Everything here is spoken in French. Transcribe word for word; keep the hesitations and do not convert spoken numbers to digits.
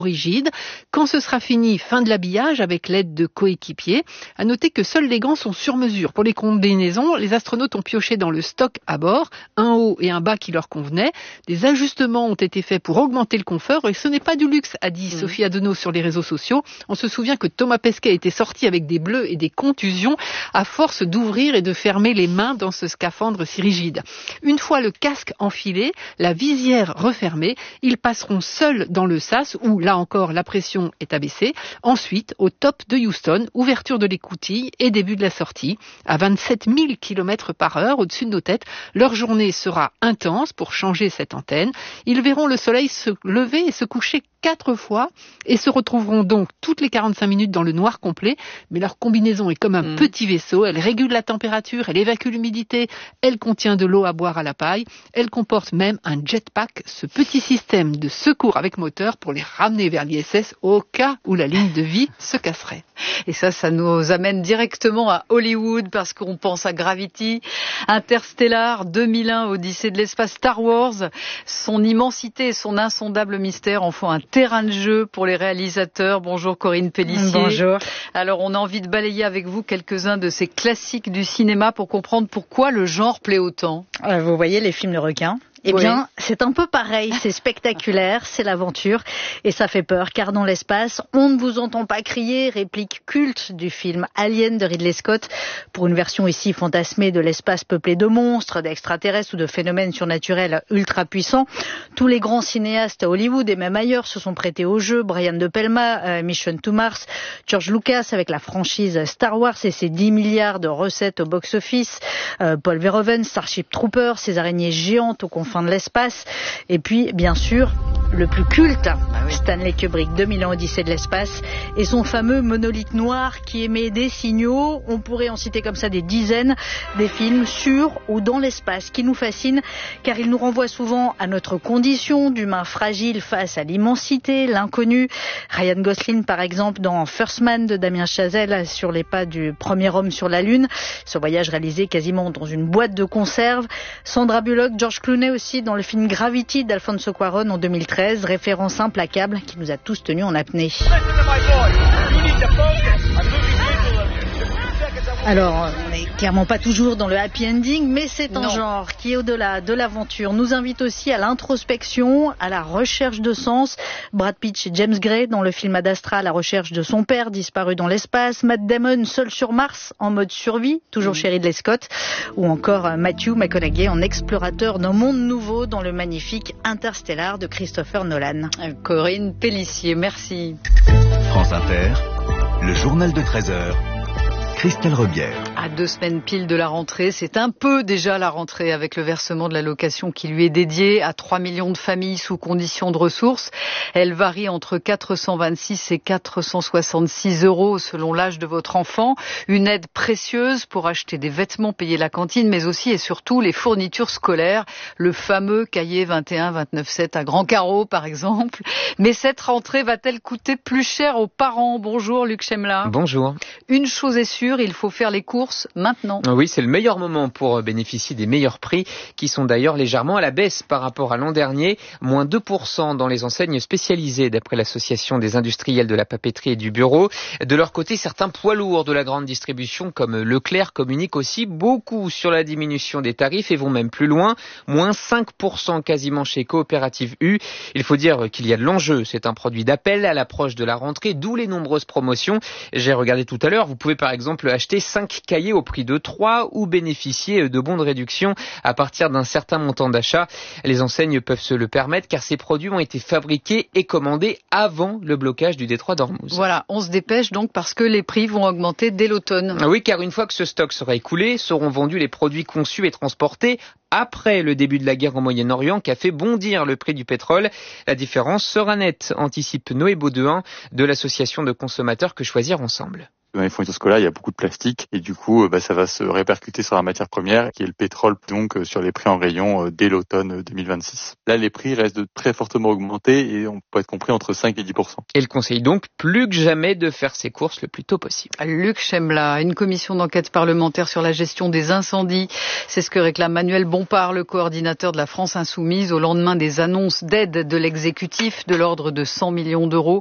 rigide. Quand ce sera fini, fin de l'habillage avec l'aide de coéquipiers. À noter que seuls les gants sont sur mesure. Pour les combinaisons, les astronautes ont pioché dans le stock à bord, un haut et un bas qui leur convenaient. Des ajustements ont été faits pour augmenter le confort et ce n'est pas du luxe, a dit mmh. Sophie Adenau sur les réseaux sociaux. On se souvient que Thomas Pesquet était sorti avec des bleus et des contusions à force d'ouvrir et de fermer les mains dans ce scaphandre si rigide. Une fois le casque enfilé, la visière refermée, ils passeront seuls dans le sas où là encore la pression est abaissée. Ensuite, au top de Houston, ouverture de l'écoutille et début de la sortie. À vingt-sept mille kilomètres par heure au-dessus de nos têtes, leur journée sera intense pour changer cette antenne. Ils verront le soleil se lever et se coucher quatre fois et se retrouveront donc toutes les quarante-cinq minutes dans le noir complet. Mais leur combinaison est comme un mmh. petit vaisseau. Elle régule la température, elle évacue l'humidité, elle contient de l'eau à boire à la paille. Elle comporte même un jetpack, ce petit système de secours avec moteur pour les ramener vers l'I S S au cas où la ligne de vie se casserait. Et ça, ça nous amène directement à Hollywood parce qu'on pense à Gravity, Interstellar, deux mille un, Odyssée de l'espace, Star Wars. Son immensité et son insondable mystère en font un terrain de jeu pour les réalisateurs. Bonjour Corinne Pellissier. Bonjour. Alors on a envie de balayer avec vous quelques-uns de ces classiques du cinéma pour comprendre pourquoi le genre plaît autant. Euh, vous voyez les films de requins ? Eh oui. bien, c'est un peu pareil, c'est spectaculaire, c'est l'aventure et ça fait peur car dans l'espace, on ne vous entend pas crier, réplique culte du film Alien de Ridley Scott pour une version ici fantasmée de l'espace peuplé de monstres, d'extraterrestres ou de phénomènes surnaturels ultra puissants. Tous les grands cinéastes à Hollywood et même ailleurs se sont prêtés au jeu, Brian De Palma, euh, Mission to Mars, George Lucas avec la franchise Star Wars et ses dix milliards de recettes au box-office, euh, Paul Verhoeven, Starship Troopers, ces araignées géantes aux confins de l'espace, et puis bien sûr le plus culte, ah oui. Stanley Kubrick, deux mille un Odyssée de l'espace, et son fameux monolithe noir qui émet des signaux. On pourrait en citer comme ça des dizaines, des films sur ou dans l'espace qui nous fascinent car ils nous renvoient souvent à notre condition d'humain fragile face à l'immensité, l'inconnu. Ryan Gosling par exemple dans First Man de Damien Chazelle sur les pas du premier homme sur la Lune, ce voyage réalisé quasiment dans une boîte de conserve. Sandra Bullock, George Clooney aussi dans le film Gravity d'Alfonso Cuarón en deux mille treize, référence implacable qui nous a tous tenus en apnée. Alors, on n'est clairement pas toujours dans le happy ending, mais c'est un non. genre qui, au-delà de l'aventure, nous invite aussi à l'introspection, à la recherche de sens. Brad Pitt et James Gray dans le film Ad Astra, à la recherche de son père disparu dans l'espace. Matt Damon seul sur Mars, en mode survie, toujours mmh. chez Ridley Scott. Ou encore Matthew McConaughey en explorateur d'un monde nouveau dans le magnifique Interstellar de Christopher Nolan. Corinne Pellissier, merci. France Inter, le journal de treize heures. Christelle Rebière. À deux semaines pile de la rentrée, c'est un peu déjà la rentrée avec le versement de l'allocation qui lui est dédiée à trois millions de familles sous conditions de ressources. Elle varie entre quatre cent vingt-six et quatre cent soixante-six euros selon l'âge de votre enfant. Une aide précieuse pour acheter des vêtements, payer la cantine, mais aussi et surtout les fournitures scolaires. Le fameux cahier vingt et un vingt-neuf sept à grands carreaux par exemple. Mais cette rentrée va-t-elle coûter plus cher aux parents? Bonjour Luc Chemla. Bonjour. Une chose est sûre, il faut faire les courses maintenant. Oui, c'est le meilleur moment pour bénéficier des meilleurs prix qui sont d'ailleurs légèrement à la baisse par rapport à l'an dernier. moins deux pour cent dans les enseignes spécialisées d'après l'association des industriels de la papeterie et du bureau. De leur côté, certains poids lourds de la grande distribution comme Leclerc communiquent aussi beaucoup sur la diminution des tarifs et vont même plus loin. moins cinq pour cent quasiment chez Coopérative U. Il faut dire qu'il y a de l'enjeu. C'est un produit d'appel à l'approche de la rentrée, d'où les nombreuses promotions. J'ai regardé tout à l'heure, vous pouvez par exemple acheter cinq cahiers au prix de trois ou bénéficier de bons de réduction à partir d'un certain montant d'achat. Les enseignes peuvent se le permettre car ces produits ont été fabriqués et commandés avant le blocage du détroit d'Ormuz. Voilà, on se dépêche donc parce que les prix vont augmenter dès l'automne. Oui, car une fois que ce stock sera écoulé, seront vendus les produits conçus et transportés après le début de la guerre au Moyen-Orient qui a fait bondir le prix du pétrole. La différence sera nette, anticipe Noé Baudouin de l'association de consommateurs Que Choisir Ensemble. Dans les fournitures scolaires, il y a beaucoup de plastique et du coup, bah, ça va se répercuter sur la matière première, qui est le pétrole, donc sur les prix en rayon dès l'automne deux mille vingt-six. Là, les prix restent de très fortement augmentés et on peut être compris entre cinq et dix pour cent. Et le conseille donc plus que jamais de faire ses courses le plus tôt possible. Luc Chemla, une commission d'enquête parlementaire sur la gestion des incendies. C'est ce que réclame Manuel Bompard, le coordinateur de la France Insoumise, au lendemain des annonces d'aide de l'exécutif de l'ordre de cent millions d'euros.